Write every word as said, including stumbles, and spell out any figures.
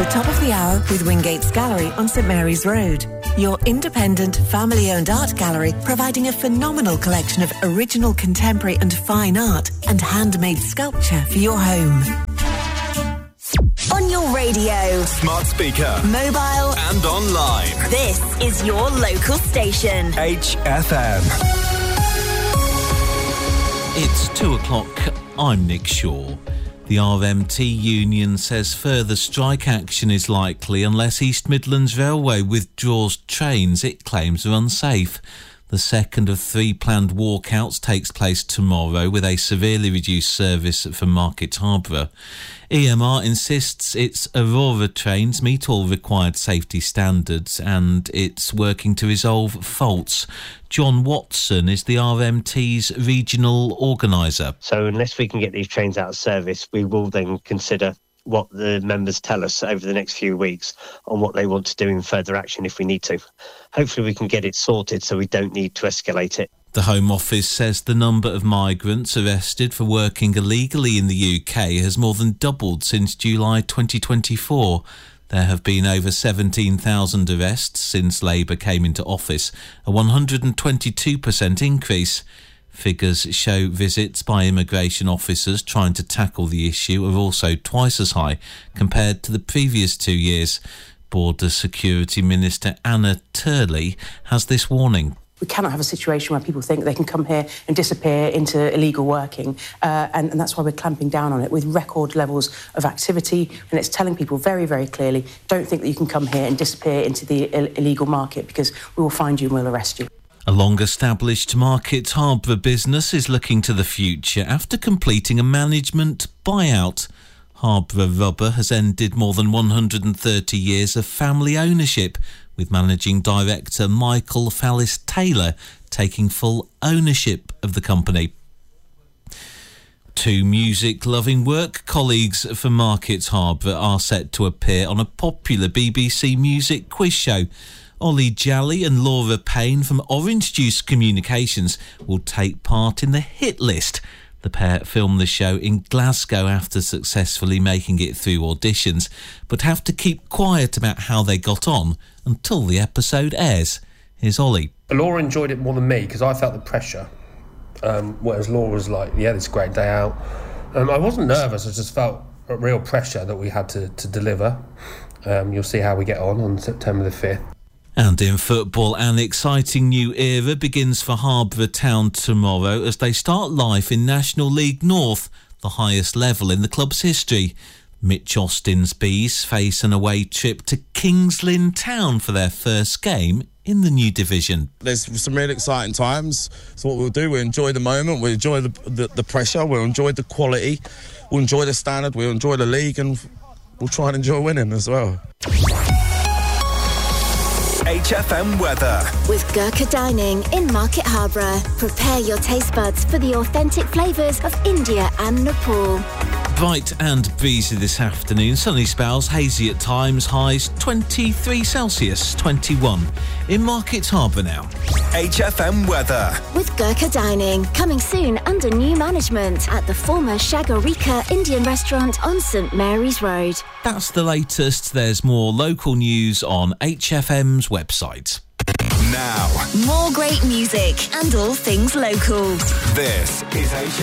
the top of the hour with Wingate's Gallery on St Mary's Road. Your independent, family-owned art gallery providing a phenomenal collection of original contemporary and fine art and handmade sculpture for your home. On your radio, smart speaker, mobile and online. This is your local station. H F M. It's two o'clock. I'm Nick Shaw. The R M T union says further strike action is likely unless East Midlands Railway withdraws trains it claims are unsafe. The second of three planned walkouts takes place tomorrow with a severely reduced service from Market Harborough. E M R insists its Aurora trains meet all required safety standards and it's working to resolve faults. John Watson is the R M T's regional organiser. So unless we can get these trains out of service, we will then consider what the members tell us over the next few weeks on what they want to do in further action if we need to. Hopefully we can get it sorted so we don't need to escalate it. The Home Office says the number of migrants arrested for working illegally in the U K has more than doubled since July twenty twenty-four. There have been over seventeen thousand arrests since Labour came into office, a one hundred twenty-two percent increase. Figures show visits by immigration officers trying to tackle the issue are also twice as high compared to the previous two years. Border Security Minister Anna Turley has this warning. We cannot have a situation where people think they can come here and disappear into illegal working, uh, and, and that's why we're clamping down on it with record levels of activity, and it's telling people very, very clearly, don't think that you can come here and disappear into the Ill- illegal market because we will find you and we'll arrest you. A long-established Market Harborough business is looking to the future after completing a management buyout. Harborough Rubber has ended more than one hundred thirty years of family ownership, with Managing Director Michael Fallis-Taylor taking full ownership of the company. Two music-loving work colleagues from Market Harborough are set to appear on a popular B B C music quiz show. Ollie Jolly and Laura Payne from Orange Juice Communications will take part in the hit list. The pair filmed the show in Glasgow after successfully making it through auditions, but have to keep quiet about how they got on until the episode airs. Here's Ollie. Laura enjoyed it more than me because I felt the pressure, um, whereas Laura was like, yeah, this is a great day out. Um, I wasn't nervous, I just felt a real pressure that we had to, to deliver. Um, you'll see how we get on on September the fifth. And in football, an exciting new era begins for Harborough Town tomorrow as they start life in National League North, the highest level in the club's history. Mitch Austin's Bees face an away trip to Kings Lynn Town for their first game in the new division. There's some really exciting times. So what we'll do, we'll enjoy the moment, we'll enjoy the, the, the pressure, we'll enjoy the quality, we'll enjoy the standard, we'll enjoy the league, and we'll try and enjoy winning as well. H F M weather. With Gurkha Dining in Market Harborough. Prepare your taste buds for the authentic flavours of India and Nepal. Bright and breezy this afternoon. Sunny spells, hazy at times. Highs twenty-three Celsius, twenty-one in Market Harborough now. H F M weather. With Gurkha Dining. Coming soon under new management at the former Shagarika Indian restaurant on St Mary's Road. That's the latest. There's more local news on H F M's website. Now. More great music and all things local. This is H